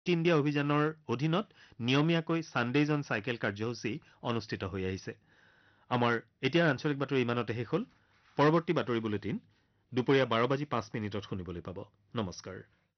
India অভিযানৰ অধীনত নিয়মীয়াকৈ ছানডেইজ অন চাইকেল কাৰ্যসূচী অনুষ্ঠিত হৈ আহিছে। আমাৰ এতিয়াৰ আঞ্চলিক বাতৰি ইমানতে শেষ হ'ল। পৰৱৰ্তী বাতৰি বুলেটিন দুপৰীয়া 12:05 শুনিবলৈ পাব। নমস্কাৰ।